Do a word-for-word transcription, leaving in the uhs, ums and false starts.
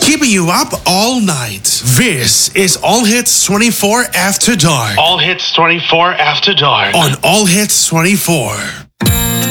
keeping you up all night. This is All Hits twenty-four After Dark. All Hits twenty-four After Dark. On All Hits twenty-four.